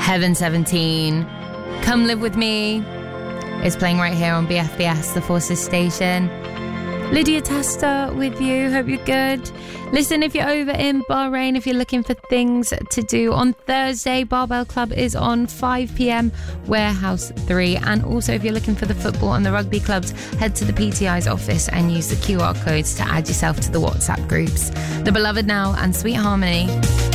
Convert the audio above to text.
Heaven 17. Come Live With Me is playing right here on BFBS, the Forces station. Lydia Testa with you. Hope you're good. Listen, if you're over in Bahrain, if you're looking for things to do on Thursday, Barbell Club is on 5 p.m, Warehouse 3. And also, if you're looking for the football and the rugby clubs, head to the PTI's office and use the QR codes to add yourself to the WhatsApp groups. The Beloved now and Sweet Harmony.